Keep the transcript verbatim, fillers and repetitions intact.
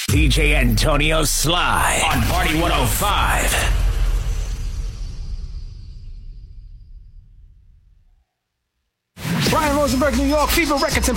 D J Antonio Sly on Party one oh five. Brian Rosenberg, New York, Fever Records.